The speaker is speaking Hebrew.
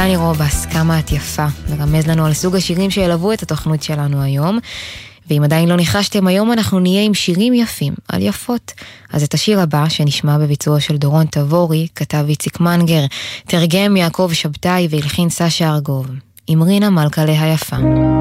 דני רובס, כמה את יפה, ורמז לנו על סוג השירים שילוו את התוכנית שלנו היום. ואם עדיין לא ניחשתם, היום אנחנו נהיה עם שירים יפים על יפות. אז את השיר הבא שנשמע בביצוע של דורון תבורי, כתב איציק מנגר, תרגם יעקב שבתאי והלחין סשה ארגוב, עם רינה מלכה היפה.